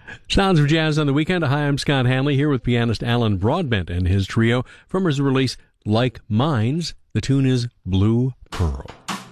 Sounds of Jazz on the Weekend. Hi, I'm Scott Hanley here with pianist Alan Broadbent and his trio from his release Like Minds. The tune is Blue Pearl.